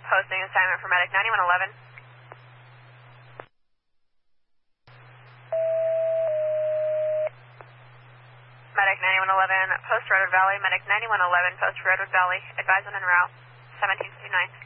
Posting assignment for Medic 9111. Medic 9111, post Redwood Valley. Medic 9111, post Redwood Valley. Advise on en route. 1759.